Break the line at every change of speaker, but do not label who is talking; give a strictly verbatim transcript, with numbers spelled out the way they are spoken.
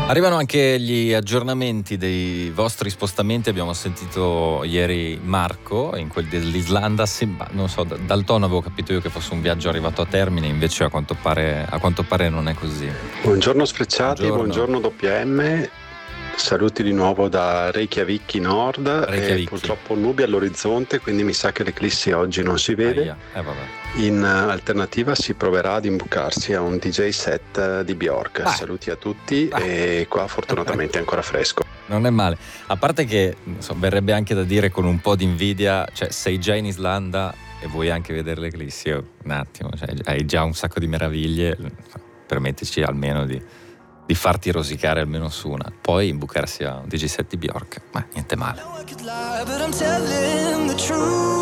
Arrivano anche gli aggiornamenti dei vostri spostamenti. Abbiamo sentito ieri Marco in quel dell'Islanda. Non so, dal tono avevo capito io che fosse un viaggio arrivato a termine, invece a quanto pare, a quanto pare non è così.
Buongiorno Sfrecciati,
Buongiorno.
buongiorno W M. Saluti di nuovo da Reykjavik Nord.
Reykjavik.
E purtroppo nubi all'orizzonte, quindi mi sa che l'eclissi oggi non si vede.
Eh, vabbè.
In uh, alternativa si proverà ad imbucarsi a un D J set uh, di Bjork.
Ah.
Saluti a tutti ah. E qua fortunatamente è ancora fresco.
Non è male, a parte che so, verrebbe anche da dire con un po' di invidia, cioè sei già in Islanda e vuoi anche vedere l'eclissi, un attimo, cioè, hai già un sacco di meraviglie, permettici almeno di, di farti rosicare almeno su una, poi imbucarsi a un D J set di Bjork, ma niente male.